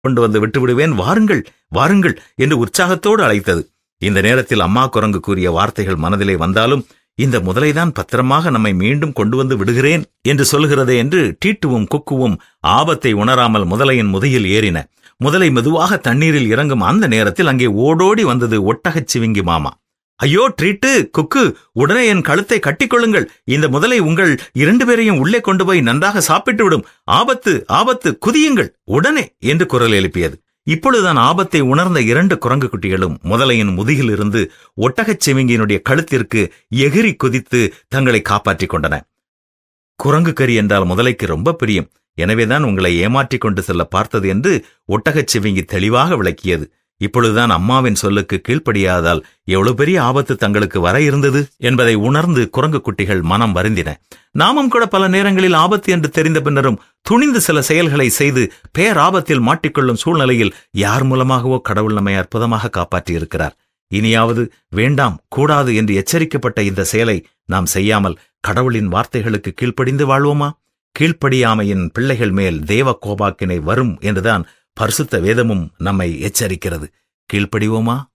கொண்டு வந்து விட்டுவிடுவேன், வாருங்கள் வாருங்கள் என்று உற்சாகத்தோடு அழைத்தது. இந்த நேரத்தில் அம்மா குரங்கு கூறிய வார்த்தைகள் மனதிலே வந்தாலும், இந்த முதலைதான் பத்திரமாக நம்மை மீண்டும் கொண்டு வந்து விடுகிறேன் என்று சொல்கிறதே என்று டீட்டுவும் குக்குவும் ஆபத்தை உணராமல் முதலையின் முதையில் ஏறின. முதலை மெதுவாக தண்ணீரில் இறங்கும் அந்த நேரத்தில் அங்கே ஓடோடி வந்தது ஒட்டகச் சிவிங்கி மாமா. ஐயோ ட்ரீட்டு, குக்கு, உடனே என் கழுத்தை கட்டிக்கொள்ளுங்கள். இந்த முதலை உங்கள் 2 பேரையும் உள்ளே கொண்டு போய் நன்றாக சாப்பிட்டு விடும். ஆபத்து ஆபத்து, குதியுங்கள் உடனே என்று குரல் எழுப்பியது. இப்பொழுதுதான் ஆபத்தை உணர்ந்த 2 குரங்கு குட்டிகளும் முதலையின் முதுகில் இருந்து ஒட்டகச் சிவிங்கியினுடைய கழுத்திற்கு எகிரி குதித்து தங்களை காப்பாற்றிக் கொண்டன. குரங்கு கறி என்றால் முதலைக்கு ரொம்ப பிரியம். எனவேதான் உங்களை ஏமாற்றிக் கொண்டு செல்ல பார்த்தது என்று ஒட்டகச் சிவிங்கி தெளிவாக விளக்கியது. இப்பொழுதுதான் அம்மாவின் சொல்லுக்கு கீழ்ப்படியாதால் எவ்வளவு பெரிய ஆபத்து தங்களுக்கு வர இருந்தது என்பதை உணர்ந்து குரங்கு குட்டிகள் மனம் வருந்தின. நாமும் கூட பல நேரங்களில் ஆபத்து என்று தெரிந்த பின்னரும் துணிந்து சில செயல்களை செய்து பேராபத்தில் மாட்டிக்கொள்ளும் சூழ்நிலையில் யார் மூலமாகவோ கடவுள் நம்மை அற்புதமாக காப்பாற்றியிருக்கிறார். இனியாவது வேண்டாம், கூடாது என்று எச்சரிக்கப்பட்ட இந்த செயலை நாம் செய்யாமல் கடவுளின் வார்த்தைகளுக்கு கீழ்ப்படிந்து வாழ்வோமா? கீழ்ப்படியாமையின் பிள்ளைகள் மேல் தேவ கோபாக்கினை வரும் என்றுதான் பரிசுத்த வேதமும் நம்மை எச்சரிக்கிறது. கீழ்ப்படிவோமா?